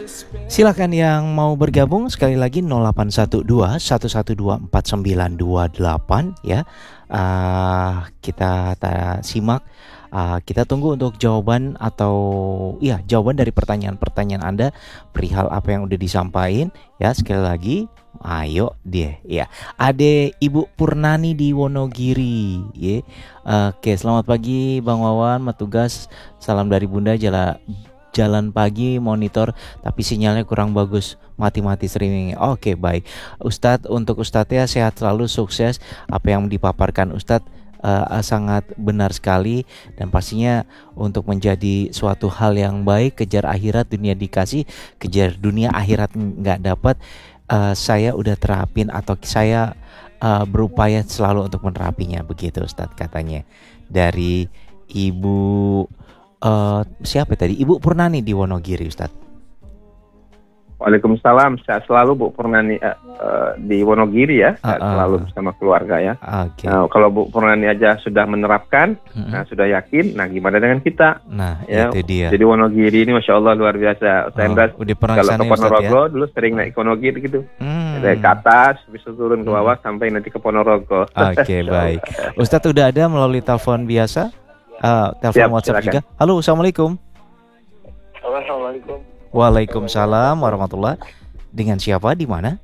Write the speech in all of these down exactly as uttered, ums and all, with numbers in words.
Silakan yang mau bergabung sekali lagi nol delapan satu dua satu satu dua empat sembilan dua delapan ya. Uh, kita ta- simak. Uh, kita tunggu untuk jawaban atau ya jawaban dari pertanyaan-pertanyaan Anda perihal apa yang udah disampaikan ya. Sekali lagi, ayo deh ya. Ade Ibu Purnani di Wonogiri ya. Uh, Oke, selamat pagi Bang Wawan, Matugas. Salam dari Bunda Jala Jalan pagi monitor tapi sinyalnya kurang bagus, mati-mati streaming. Oke, baik Ustadz, untuk Ustadz ya sehat selalu, sukses. Apa yang dipaparkan Ustadz uh, sangat benar sekali, dan pastinya untuk menjadi suatu hal yang baik, kejar akhirat dunia dikasih, kejar dunia akhirat nggak dapat. uh, saya udah terapin atau saya uh, berupaya selalu untuk menerapinya, begitu Ustadz katanya dari Ibu Uh, siapa tadi? Ibu Purnani di Wonogiri, Ustadz. Waalaikumsalam, sehat selalu Bu Purnani uh, uh, di Wonogiri ya, sehat uh, uh. selalu bersama keluarga ya. Okay. Nah, kalau Bu Purnani aja sudah menerapkan, mm-hmm. nah sudah yakin, nah gimana dengan kita? Nah, ya, itu dia. Jadi Wonogiri ini Masya Allah luar biasa. Saya oh, kalau ke Ponorogo ya? Dulu sering naik Wonogiri gitu. Hmm. Dari ke atas, bisa turun ke bawah hmm. sampai nanti ke Ponorogo. Oke, okay, baik. Ustadz udah ada melalui telepon biasa? Uh, telepon Siap, WhatsApp silakan. Juga. Halo, assalamualaikum. Assalamualaikum. Waalaikumsalam warahmatullah. Dengan siapa? Di mana?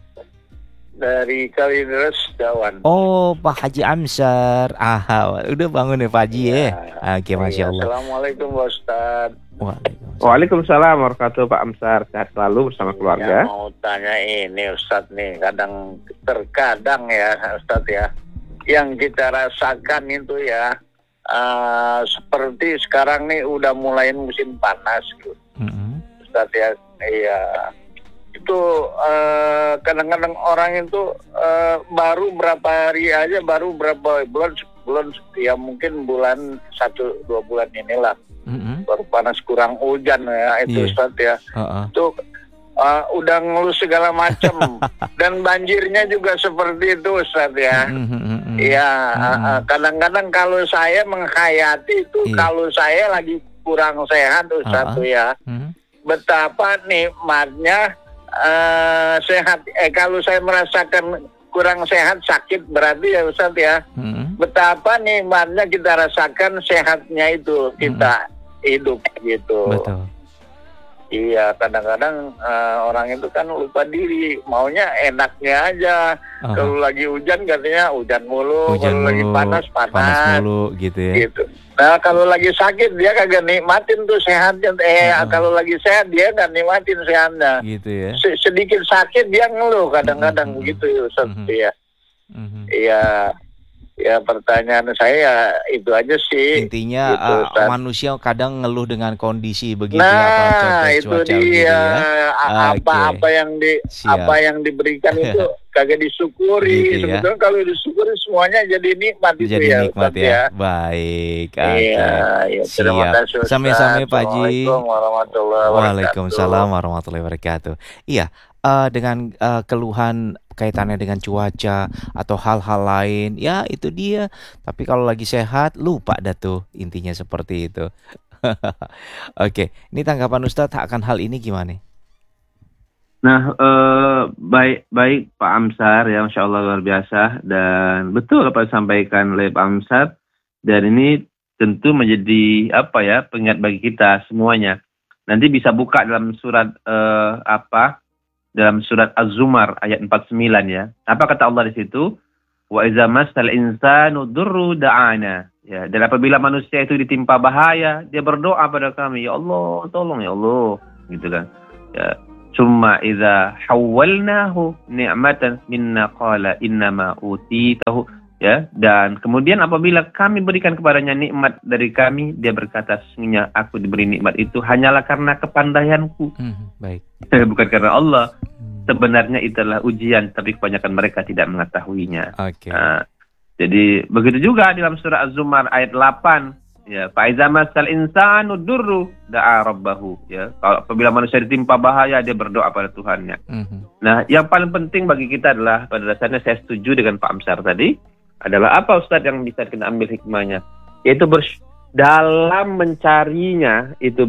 Dari Kalideres, Dawan. Oh, Pak Haji Amsar. Ah, udah bangun ya Pak Haji ya. ya? Oke, masya Allah. Assalamualaikum Pak Ustad. Waalaikumsalam. Waalaikumsalam warahmatullahi wabarakatuh Pak Amsar. Sehat selalu bersama keluarga. Ya, mau tanya ini Ustad nih, kadang terkadang ya Ustad ya, yang kita rasakan itu ya. Uh, seperti sekarang nih udah mulai musim panas gitu, mm-hmm. Ustaz ya, iya itu uh, kadang-kadang orang itu uh, baru berapa hari aja, baru berapa bulan, bulan ya mungkin bulan satu dua bulan inilah, mm-hmm. baru panas kurang hujan ya itu yeah. Ustaz ya, uh-uh. itu uh, udah ngeluh segala macam dan banjirnya juga seperti itu Ustaz ya. Iya, mm-hmm. uh, kadang-kadang kalau saya menghayati itu yeah. kalau saya lagi kurang sehat Ustaz uh-uh. ya, mm-hmm. betapa nikmatnya uh, sehat. Eh kalau saya merasakan kurang sehat, sakit berarti ya Ustaz ya, mm-hmm. betapa nikmatnya kita rasakan sehatnya itu kita mm-hmm. hidup gitu. Betul. Iya, kadang-kadang uh, orang itu kan lupa diri, maunya enaknya aja. Uh-huh. Kalau lagi hujan katanya hujan mulu, hujan kalau mulu, lagi panas panas, panas mulu gitu ya. Gitu. Nah kalau lagi sakit dia kagak nikmatin tuh sehatnya. Eh uh-huh. kalau lagi sehat dia nggak nikmatin sehatnya. Gitu ya. S- sedikit sakit dia ngeluh kadang-kadang uh-huh. gitu ya Ustaz. Uh-huh. Iya. Uh-huh. Iya. Ya pertanyaan saya itu aja sih. Intinya gitu, uh, manusia kadang ngeluh dengan kondisi begitu nah, apa cuaca itu dia gitu ya. Apa-apa okay. yang di Siap. apa yang diberikan itu kagak disyukuri. Gitu ya. Sebetulnya kalau disyukuri semuanya jadi nikmat jadi itu ya. Nikmat ya. ya. Baik. Okay. Iya, ya, terima kasih. Sampai-sampai Pak Haji. Assalamualaikum warahmatullahi wabarakatuh. Waalaikumsalam warahmatullahi wabarakatuh. Iya. Uh, dengan uh, keluhan kaitannya dengan cuaca atau hal-hal lain, ya itu dia. Tapi kalau lagi sehat lupa dah tuh, intinya seperti itu. Oke, ini tanggapan Ustadz akan hal ini gimana? Nah, eh, baik baik Pak Amsar ya, Masya Allah luar biasa, dan betul apa yang disampaikan oleh Pak Amsar, dan ini tentu menjadi apa ya pengingat bagi kita semuanya. Nanti bisa buka dalam surat eh, apa? Dalam surat Az-Zumar ayat empat puluh sembilan ya. Apa kata Allah di situ? Wa iza massal insanu durru da'ana. Ya, dan apabila manusia itu ditimpa bahaya, dia berdoa pada kami, ya Allah, tolong ya Allah, gitu kan. Ya, summa iza hawwalnahu ni'matan minna qala innama utitahu. Ya, dan kemudian apabila kami berikan kepadanya nikmat dari kami, dia berkata, sesungguhnya aku diberi nikmat itu hanyalah karena kepandaianku. Hmm, baik. Bukan karena Allah. Hmm. Sebenarnya itulah ujian, tapi kebanyakan mereka tidak mengetahuinya. Okay. Nah, jadi begitu juga dalam surah Az-Zumar ayat delapan. Ya, fa iza massal insanu durru da'a rabbahu. Ya, kalau apabila manusia ditimpa bahaya, dia berdoa pada Tuhannya. Hmm. Nah, yang paling penting bagi kita adalah, pada dasarnya saya setuju dengan Pak Amsar tadi, adalah apa Ustadz yang bisa kita ambil hikmahnya, yaitu bers- dalam mencarinya itu ber-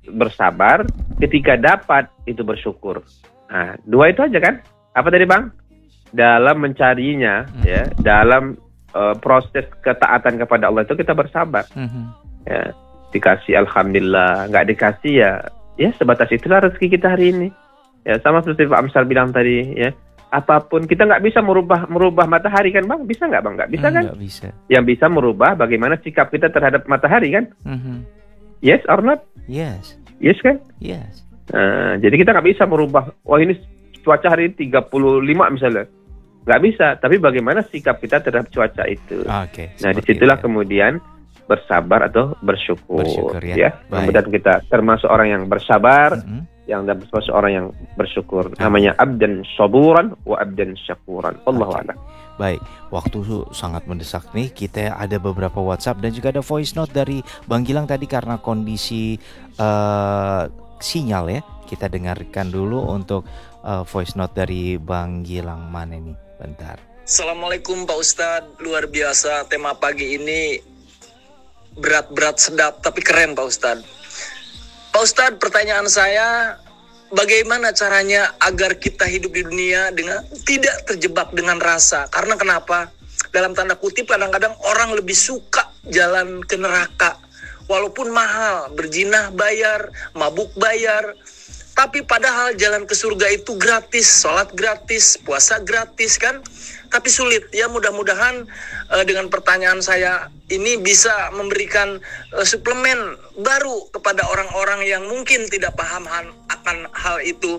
bersabar, ketika dapat itu bersyukur. Nah, dua itu aja kan? Apa tadi Bang? Dalam mencarinya, mm-hmm. ya, dalam uh, proses ketaatan kepada Allah itu kita bersabar. Mm-hmm. Ya, dikasih alhamdulillah, nggak dikasih ya, ya sebatas itulah rezeki kita hari ini. Ya, sama seperti Pak Amsar bilang tadi, ya, apapun kita nggak bisa merubah merubah matahari kan Bang? Bisa nggak Bang? Nggak bisa kan? Nggak bisa. Yang bisa merubah bagaimana sikap kita terhadap matahari kan? Mm-hmm. Yes or not? Yes. Yes kan? Yes. Nah, jadi kita nggak bisa merubah. Wah ini cuaca hari ini tiga puluh lima misalnya, nggak bisa. Tapi bagaimana sikap kita terhadap cuaca itu? Okay, nah disitulah itu, ya. Kemudian bersabar atau bersyukur, bersyukur ya. ya. Kemudian kita termasuk orang yang bersabar, mm-hmm. yang termasuk orang yang bersyukur. Ah. Namanya abdan saburan wa abdan syakuran. Allahu a'lam. Baik, waktu sangat mendesak nih. Kita ada beberapa WhatsApp dan juga ada voice note dari Bang Gilang tadi karena kondisi uh, sinyal ya. Kita dengarkan dulu untuk uh, voice note dari Bang Gilang. Mana nih? Bentar. Assalamualaikum Pak Ustadz. Luar biasa tema pagi ini. Berat-berat sedap tapi keren Pak Ustadz. Pak Ustadz, pertanyaan saya, bagaimana caranya agar kita hidup di dunia dengan tidak terjebak dengan rasa? Karena kenapa? Dalam tanda kutip kadang-kadang orang lebih suka jalan ke neraka. Walaupun mahal, berjinah bayar, mabuk bayar. Tapi padahal jalan ke surga itu gratis, sholat gratis, puasa gratis kan? Tapi sulit. Ya mudah-mudahan uh, dengan pertanyaan saya ini bisa memberikan uh, suplemen baru kepada orang-orang yang mungkin tidak paham akan hal itu.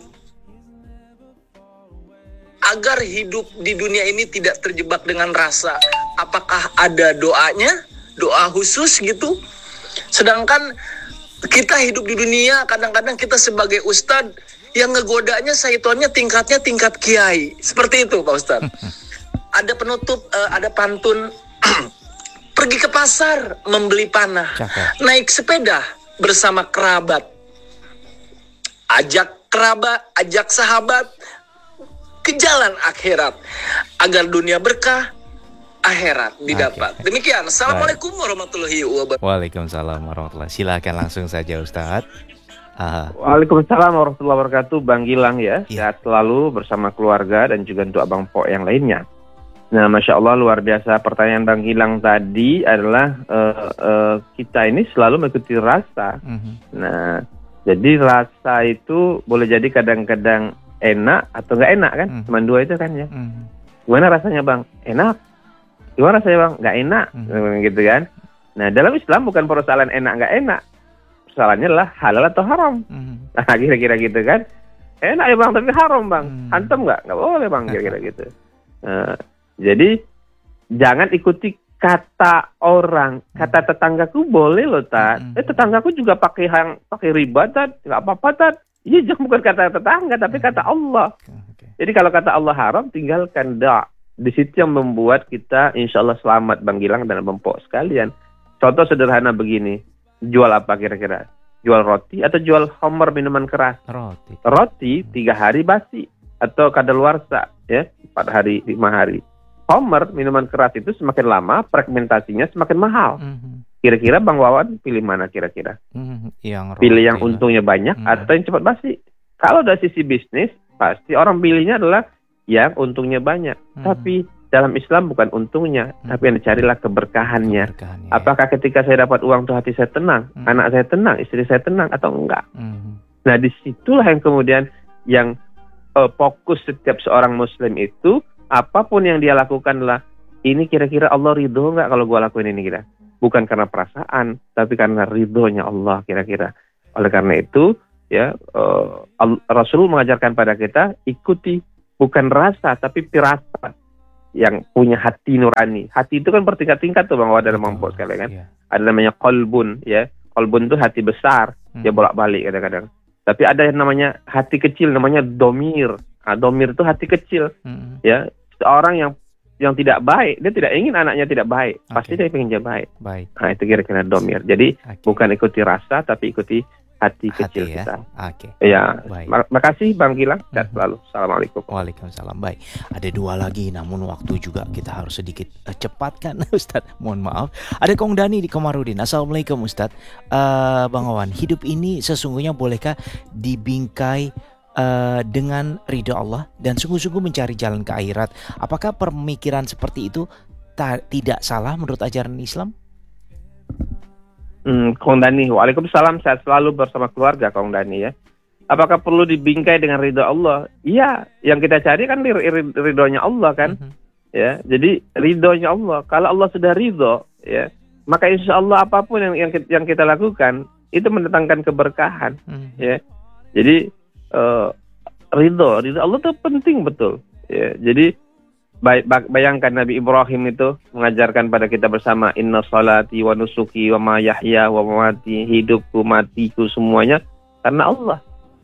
Agar hidup di dunia ini tidak terjebak dengan rasa. Apakah ada doanya? Doa khusus gitu? Sedangkan kita hidup di dunia, kadang-kadang kita sebagai ustadz yang ngegodanya syaitonnya tingkatnya tingkat kiai. Seperti itu Pak Ustadz. Ada penutup, uh, ada pantun. Pergi ke pasar membeli panah. Caka. Naik sepeda bersama kerabat. Ajak kerabat, ajak sahabat ke jalan akhirat. Agar dunia berkah, akhirat didapat. Okay. Demikian. Assalamualaikum warahmatullahi wabarakatuh. Waalaikumsalam warahmatullahi wabarakatuh. Silakan langsung saja Ustadz. Uh. Waalaikumsalam warahmatullahi wabarakatuh. Bang Gilang ya, yeah. Sehat selalu bersama keluarga dan juga untuk Abang Po yang lainnya. Nah, Masya Allah luar biasa. Pertanyaan Bang Gilang tadi adalah uh, uh, kita ini selalu mengikuti rasa. Mm-hmm. Nah, jadi rasa itu boleh jadi kadang-kadang enak atau nggak enak kan? Mm-hmm. Cuma dua itu kan ya. Mm-hmm. Gimana rasanya Bang? Enak. Gimana rasanya Bang? Nggak enak. Mm-hmm. Gitu kan? Nah, dalam Islam bukan persoalan enak nggak enak. Persoalannya adalah halal atau haram. Mm-hmm. Nah, kira-kira gitu kan? Enak ya Bang, tapi haram Bang. Mm-hmm. Antum nggak? Nggak boleh Bang, kira-kira gitu. Nah, jadi jangan ikuti kata orang, kata tetanggaku boleh loh Tat. Mm-hmm. Eh tetanggaku juga pakai hang, pakai riba Tat, nggak apa-apa Tat. Iya jangan bukan kata tetangga tapi mm-hmm. kata Allah. Okay. Jadi kalau kata Allah haram tinggalkan dah. Di situ yang membuat kita insya Allah selamat Bang Gilang dan Bang Pok sekalian. Contoh sederhana begini, jual apa kira-kira? Jual roti atau jual homer minuman keras? Roti. Roti tiga hari basi atau kadaluarsa ya empat hari lima hari. Homer, minuman keras itu semakin lama, fragmentasinya semakin mahal. Mm-hmm. Kira-kira Bang Wawan pilih mana kira-kira? Mm-hmm. Yang pilih yang lah. Untungnya banyak mm-hmm. atau yang cepat basi? Kalau dari sisi bisnis, pasti orang pilihnya adalah yang untungnya banyak. Mm-hmm. Tapi dalam Islam bukan untungnya, mm-hmm. tapi yang dicarilah keberkahannya. keberkahannya. Apakah ketika saya dapat uang tuh hati saya tenang, mm-hmm. anak saya tenang, istri saya tenang atau enggak? Mm-hmm. Nah disitulah yang kemudian yang uh, fokus setiap seorang Muslim itu. Apapun yang dia lakukan adalah ini kira-kira Allah ridho nggak kalau gue lakuin ini kira? Bukan karena perasaan, tapi karena ridhonya Allah kira-kira. Oleh karena itu, ya uh, Rasul mengajarkan pada kita ikuti bukan rasa tapi firasat yang punya hati nurani. Hati itu kan bertingkat-tingkat tuh Bang Wada dan Bang Pok sekalian kan. Yeah. Ada namanya qalbun ya. Qalbun itu hati besar, hmm. dia bolak-balik kadang-kadang. Tapi ada yang namanya hati kecil namanya domir. Nah, domir itu hati kecil, hmm. ya seorang yang yang tidak baik, dia tidak ingin anaknya tidak baik, okay. pasti dia ingin dia baik. Baik. Nah itu kira-kira domir. Jadi okay. bukan ikuti rasa, tapi ikuti hati, Hati kecil ya. kita. Oke. Ya, Baik. ma- makasih Bang Gilang, sehat Mhm. selalu. Assalamualaikum. Waalaikumsalam. Baik, ada dua lagi, namun waktu juga kita harus sedikit eh, cepatkan, Ustadz. Mohon maaf. Ada Kong Dani di Komarudin. Assalamualaikum, Ustadz. Eh, Bang Wawan, hidup ini sesungguhnya bolehkah dibingkai eh, dengan ridho Allah dan sungguh-sungguh mencari jalan ke akhirat? Apakah pemikiran seperti itu ta- tidak salah menurut ajaran Islam? Hmm, Kong Dani, waalaikumsalam, sehat selalu bersama keluarga Kong Dani ya. Apakah perlu dibingkai dengan ridho Allah? Iya, yang kita cari kan ri- ri- ridhonya Allah kan. Mhm. Ya, jadi ridhonya Allah. Kalau Allah sudah ridho, ya, maka insya Allah apapun yang yang kita, yang kita lakukan itu mendatangkan keberkahan. Mhm. Ya, jadi eh, ridho, ridho Allah itu penting betul. Ya, jadi bay- ba- bayangkan Nabi Ibrahim itu mengajarkan pada kita bersama, inna salati wa nusuki wa ma yahya wa mamati, hidupku, matiku semuanya karena Allah.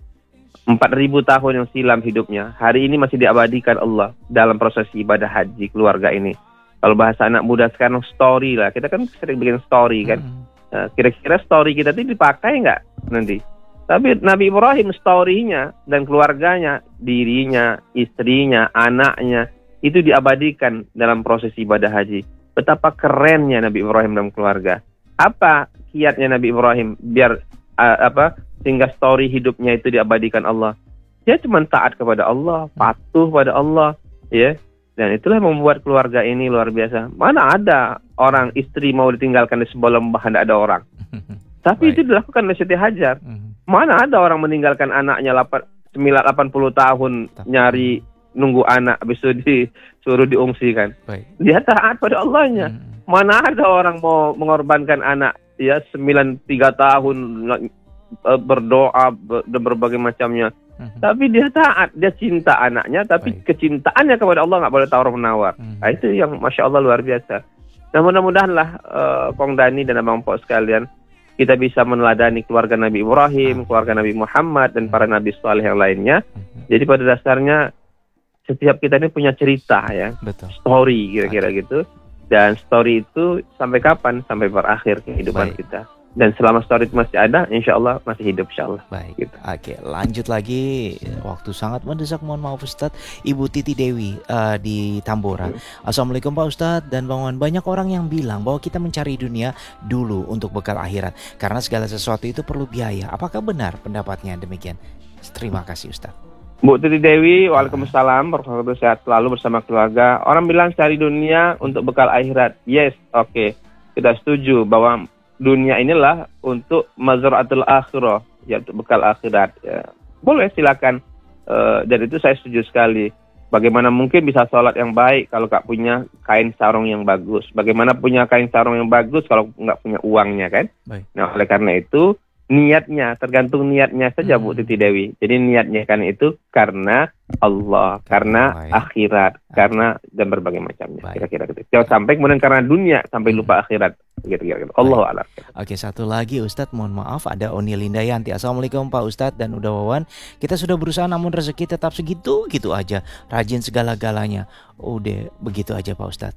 Empat ribu tahun yang silam hidupnya, hari ini masih diabadikan Allah dalam proses ibadah haji keluarga ini. Kalau bahasa anak muda sekarang story lah, kita kan sering bikin story kan. Mhm. Nah, kira-kira story kita itu dipakai nggak nanti? Tapi Nabi Ibrahim story-nya dan keluarganya, dirinya, istrinya, anaknya itu diabadikan dalam proses ibadah haji. Betapa kerennya Nabi Ibrahim dalam keluarga. Apa kiatnya Nabi Ibrahim biar uh, apa sehingga story hidupnya itu diabadikan Allah? Dia cuma taat kepada Allah, patuh pada Allah, ya. Dan itulah yang membuat keluarga ini luar biasa. Mana ada orang istri mau ditinggalkan di sebuah lembah tidak ada orang. Tapi Baik. itu dilakukan oleh Siti Hajar. Mhm. Mana ada orang meninggalkan anaknya sembilan delapan puluh tahun nyari nunggu anak habis itu disuruh diungsikan. Baik. Dia taat pada Allahnya. Mhm. Mana ada orang mau mengorbankan anak ya sembilan puluh tiga tahun eh, berdoa ber- dan berbagai macamnya. Mhm. Tapi dia taat, dia cinta anaknya, tapi Baik. kecintaannya kepada Allah nggak boleh tawar-menawar. Mhm. Nah, itu yang Masya Allah luar biasa. Nah mudah-mudahanlah eh, Kong Dani dan Abang Pok sekalian, kita bisa meneladani keluarga Nabi Ibrahim, Ah. keluarga Nabi Muhammad, dan Hmm. para Nabi Saleh yang lainnya. Mhm. Jadi pada dasarnya setiap kita ini punya cerita ya, Betul. story kira-kira gitu. Dan story itu sampai kapan? Sampai berakhir kehidupan Baik. kita. Dan selama story itu masih ada, insya Allah masih hidup insya Allah. Baik, Gitu. oke, lanjut lagi. Waktu sangat mendesak, mohon maaf Ustadz. Ibu Titi Dewi eh, di Tambora. Assalamualaikum Pak Ustadz dan Bang Wan. Banyak orang yang bilang bahwa kita mencari dunia dulu untuk bekal akhirat, karena segala sesuatu itu perlu biaya. Apakah benar pendapatnya demikian? Terima kasih Ustadz. Bu Titi Dewi, waalaikumsalam, berkata sehat selalu bersama keluarga. Orang bilang cari dunia untuk bekal akhirat. Yes, oke, kita setuju bahwa dunia inilah untuk mazra'atul akhirah, ya untuk bekal akhirat. Ya. Boleh silakan, uh, dan itu saya setuju sekali. Bagaimana mungkin bisa sholat yang baik kalau nggak punya kain sarung yang bagus? Bagaimana punya kain sarung yang bagus kalau nggak punya uangnya kan? Baik. Nah oleh karena itu niatnya, tergantung niatnya saja Bu Hmm. Titi Dewi. Jadi niatnya kan itu karena Allah, karena Baik. akhirat, karena dan berbagai macamnya. Baik. Kira-kira gitu. Jangan sampai kemudian karena dunia sampai lupa akhirat. Kira-kira gitu. Allahu a'lam. Oke, satu lagi Ustadz, mohon maaf, ada Oni Linda Yanti. Assalamualaikum Pak Ustadz dan Uda Wawan. Kita sudah berusaha namun rezeki tetap segitu gitu aja. Rajin segala-galanya. Udah begitu aja Pak Ustadz.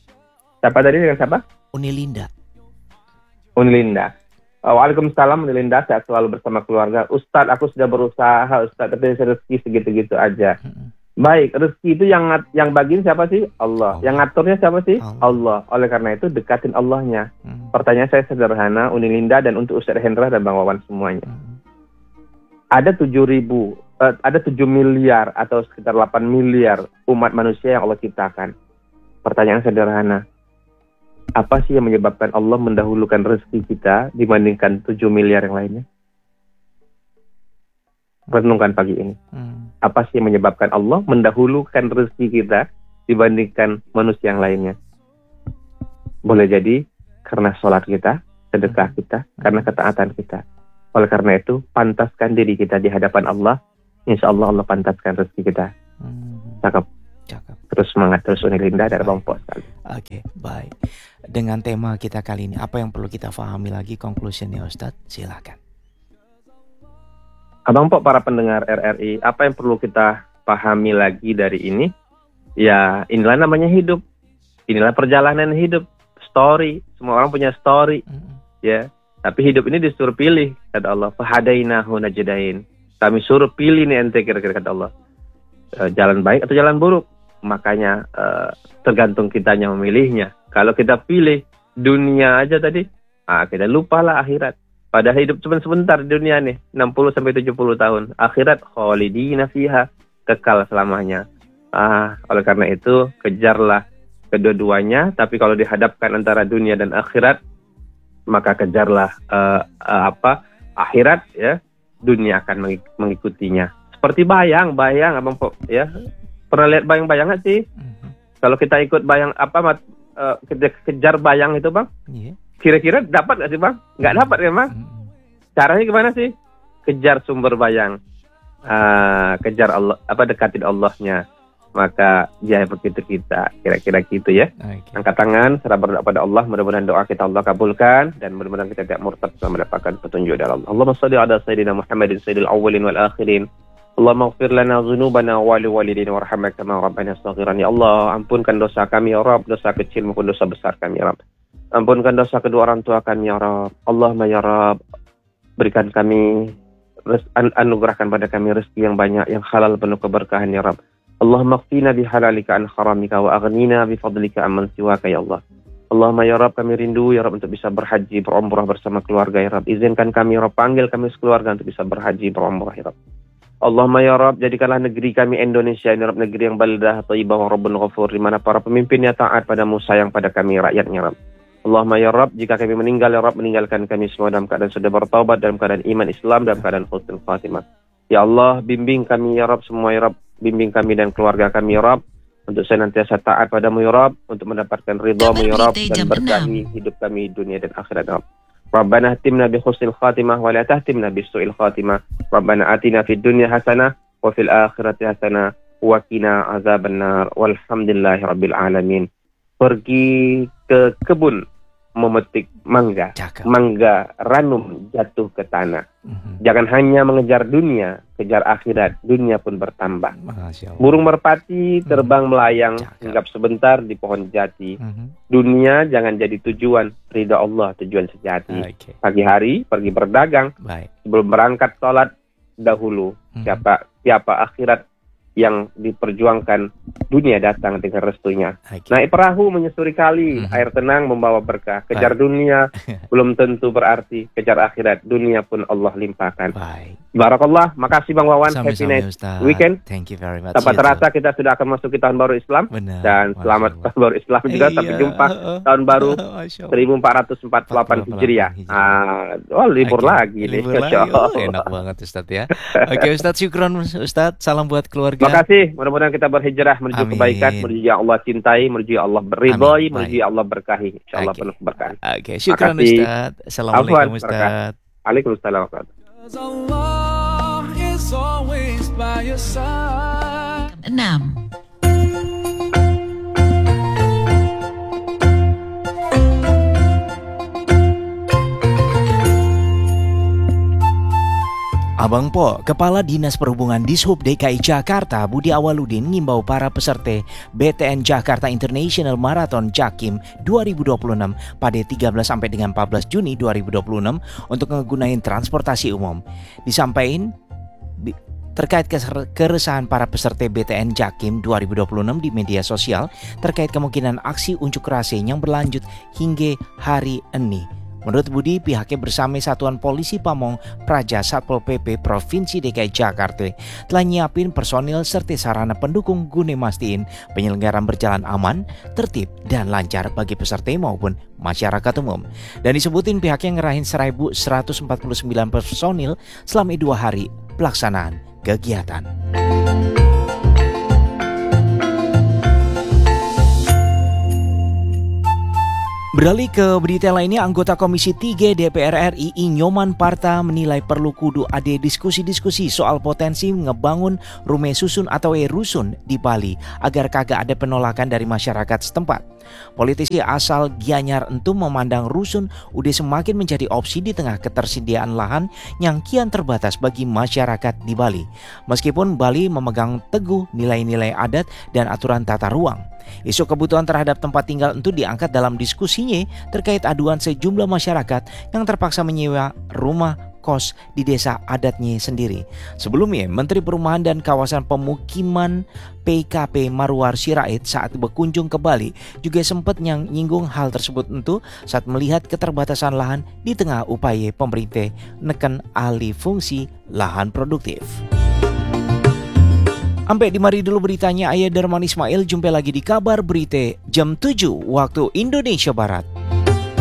Siapa tadi dengan siapa? Uni Linda. Unilinda. Uh, Waalaikumsalam Unilinda, sehat selalu bersama keluarga. Ustadz, aku sudah berusaha Ustadz, tapi rezeki segitu-gitu aja. Mm-mm. Baik, rezeki itu yang ngat- yang bagiin siapa sih? Allah. Allah. Yang ngaturnya siapa sih? Allah. Allah. Oleh karena itu dekatin Allahnya. Mm. Pertanyaan saya sederhana, Unilinda dan untuk Ustadz Hendra dan Bang Wawan semuanya. Mm. Ada tujuh ribu, eh, ada tujuh miliar atau sekitar delapan miliar umat manusia yang Allah ciptakan. Pertanyaan sederhana, apa sih yang menyebabkan Allah mendahulukan rezeki kita dibandingkan tujuh miliar yang lainnya? Renungkan pagi ini. Mm. Apa sih yang menyebabkan Allah mendahulukan rezeki kita dibandingkan manusia yang lainnya? Boleh jadi karena sholat kita, sedekah kita, karena ketaatan kita. Oleh karena itu, pantaskan diri kita di hadapan Allah. Insya Allah Allah pantaskan rezeki kita. Mm. Cakep. Cakep. Terus semangat, terus Unilinda dari Bang Pos. Oke, baik. Dengan tema kita kali ini, apa yang perlu kita pahami lagi conclusionnya Ustadz? Silakan. Abang Pok, para pendengar R R I, apa yang perlu kita pahami lagi dari ini? Ya, inilah namanya hidup. Inilah perjalanan hidup. Story. Semua orang punya story. Mm. Ya, Tapi hidup ini disuruh pilih, kata Allah. Fahadainahu najdain. Kami suruh pilih nih ente, kira-kira kata Allah. E, jalan baik atau jalan buruk. Makanya e, tergantung kitanya memilihnya. Kalau kita pilih dunia aja tadi, ah, kita lupalah akhirat. Padahal hidup cuma sebentar di dunia nih, enam puluh sampai tujuh puluh tahun. Akhirat khalidina fiha, kekal selamanya. Ah, oleh karena itu kejarlah kedua-duanya. Tapi kalau dihadapkan antara dunia dan akhirat, maka kejarlah uh, uh, apa akhirat, ya, dunia akan mengikutinya. Seperti bayang, bayang abang ya, pernah lihat bayang-bayang nggak sih? Mm-hmm. Kalau kita ikut bayang apa, uh, kita kejar bayang itu bang, yeah. Kira-kira dapat nggak sih bang? Nggak mm-hmm. dapat ya bang? Mm-hmm. Caranya gimana sih? Kejar sumber bayang, uh, kejar Allah, apa dekatin Allahnya. Maka dia begitu kita, kira-kira gitu ya. Okay. Angkat tangan, serah berdoa pada Allah. Mudah-mudahan doa kita Allah kabulkan, dan mudah-mudahan kita tidak murtad setelah mendapatkan petunjuk dari Allah. Allahumma shalli ala sayyidina Muhammadin sayyidil awwalin wal akhirin. Allahumma ighfir lana dhunubana wa li walidina warhamna kama rabbana saghiran. Ya Allah, ampunkan dosa kami ya Rabb, dosa kecil maupun dosa besar kami ya Rabb. Ampunkan dosa kedua orang tua kami ya Rabb. Allahumma ya Rabb, berikan kami, anugerahkan pada kami rezeki yang banyak, yang halal penuh keberkahan ya Rabb. Allahumma qfina bihalalika an haramika wa aghnina bifadlika amman siwaka ya Allah. Allahumma ya Rabb, kami rindu ya Rabb untuk bisa berhaji, berumrah bersama keluarga ya Rabb. Izinkan kami ya Rabb, panggil kami sekeluarga untuk bisa berhaji, berumrah ya Rabb. Allahumma ya Rabb, jadikanlah negeri kami Indonesia ini Rabb negeri yang baldah thayyibah wa rabbun ghafur, di mana para pemimpinnya taat padamu, sayang pada kami rakyatnya Rabb. Allahumma ya Rabb, jika kami meninggal ya Rabb, meninggalkan kami semua dalam keadaan sudah bertaubat, dalam keadaan iman Islam, dalam keadaan husnul khatimah. Ya Allah, bimbing kami ya Rabb semua ya Rabb. Bimbing kami dan keluarga kami ya Rabb, untuk senantiasa taat padamu ya Rabb, untuk mendapatkan ridhamu ya Rabb, dan berkahi hidup kami dunia dan akhirat ya Rabb. Rabbana hatimna bi husnil khatimah wa la tahtimna bi su'il khatimah. Rabbana atina fid dunya hasanah wa fil akhirati hasanah wa qina azabannar. Walhamdulillahi rabbil alamin. Pergi ke kebun memetik mangga, Cakep. mangga ranum jatuh ke tanah. Mm-hmm. Jangan hanya mengejar dunia, kejar akhirat, dunia pun bertambah. Burung merpati terbang mm-hmm. melayang, hinggap sebentar di pohon jati. Mm-hmm. Dunia jangan jadi tujuan, ridha Allah tujuan sejati. Okay. Pagi hari pergi berdagang, Baik. sebelum berangkat sholat dahulu. Mm-hmm. Siapa siapa akhirat yang diperjuangkan, dunia datang dengan restunya. Okay. Naik perahu menyusuri kali, mm-hmm. air tenang membawa berkah. Kejar Baik. dunia belum tentu berarti kejar akhirat, dunia pun Allah limpahkan. Baik. Barakallah, makasih Bang Wawan. Sama-sama, happy night Ustaz. Weekend. Thank you very much. Tanpa terasa kita sudah akan masuk ke tahun baru Islam. Benar. Dan selamat tahun baru Islam juga. Iya. Sampai jumpa tahun baru seribu empat ratus empat puluh delapan Hijriah. Ah, oh, libur okay. lagi nih. Libur lagi. Oh, enak banget Ustaz ya. Oke okay, Ustaz, syukron Ustaz. Salam buat keluarga. Terima kasih. Mudah-mudahan kita berhijrah menuju Amin. kebaikan, menuju yang Allah cintai, menuju yang Allah beridhoi, menuju yang Allah berkahi. Insyaallah okay. penuh keberkahan. Oke, okay. syukran Ustaz. Assalamualaikum Ustaz. Waalaikumsalam. enam. Abang Po, Kepala Dinas Perhubungan Dishub D K I Jakarta Budi Awaludin ngimbau para peserta B T N Jakarta International Marathon Jakim dua ribu dua puluh enam pada tiga belas sampai dengan empat belas Juni dua ribu dua puluh enam untuk menggunakan transportasi umum. Disampaikan terkait keresahan para peserta B T N Jakim dua ribu dua puluh enam di media sosial terkait kemungkinan aksi unjuk rasa yang berlanjut hingga hari ini. Menurut Budi, pihaknya bersama Satuan Polisi Pamong Praja Satpol P P Provinsi D K I Jakarta telah nyiapin personil serta sarana pendukung guna mastiin penyelenggaraan berjalan aman, tertib, dan lancar bagi peserta maupun masyarakat umum. Dan disebutin pihaknya ngerahin seribu seratus empat puluh sembilan personil selama dua hari pelaksanaan kegiatan. Beralih ke berita lainnya, anggota Komisi tiga D P R R I Nyoman Parta menilai perlu kudu ada diskusi-diskusi soal potensi ngebangun rumah susun atau rusun di Bali agar kagak ada penolakan dari masyarakat setempat. Politisi asal Gianyar Entum memandang rusun udah semakin menjadi opsi di tengah ketersediaan lahan yang kian terbatas bagi masyarakat di Bali. Meskipun Bali memegang teguh nilai-nilai adat dan aturan tata ruang, isu kebutuhan terhadap tempat tinggal Entum diangkat dalam diskusinya Nye terkait aduan sejumlah masyarakat yang terpaksa menyewa rumah kos di desa adat Nye sendiri. Sebelumnya, Menteri Perumahan dan Kawasan Pemukiman P K P Marwar Sirait saat berkunjung ke Bali juga sempat yang nyinggung hal tersebut tentu saat melihat keterbatasan lahan di tengah upaya pemerintah neken alih fungsi lahan produktif. Sampai di mari dulu beritanya, Ayah Darman Ismail. Jumpa lagi di kabar berita jam tujuh waktu Indonesia Barat.